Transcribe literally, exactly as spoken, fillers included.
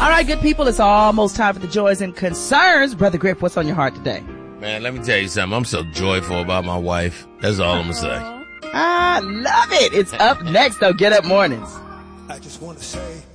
All right, good people, it's almost time for the joys and concerns. Brother Griff, what's on your heart today? Man, let me tell you something. I'm so joyful about my wife. That's all I'm going to say. I love it. It's up next, though. Get Up Mornings. I just want to say